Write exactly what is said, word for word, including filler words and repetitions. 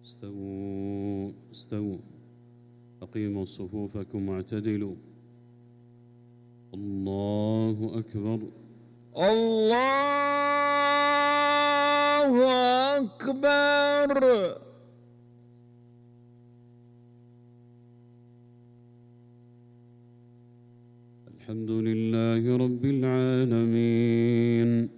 استووا استووا أقيموا صفوفكم واعتدلوا. الله أكبر. الله أكبر. الحمد لله رب العالمين